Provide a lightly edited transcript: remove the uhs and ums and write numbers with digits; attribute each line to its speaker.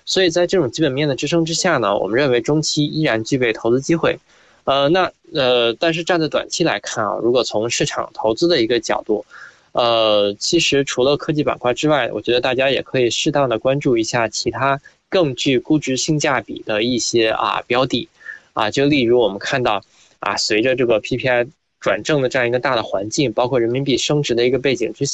Speaker 1: 所以在这种基本面的支撑之下呢，我们认为中期依然具备投资机会。但是站在短期来看啊，如果从市场投资的一个角度，其实除了科技板块之外，我觉得大家也可以适当的关注一下其他更具估值性价比的一些标的就例如我们看到随着这个 PPI 转正的这样一个大的环境，包括人民币升值的一个背景之下。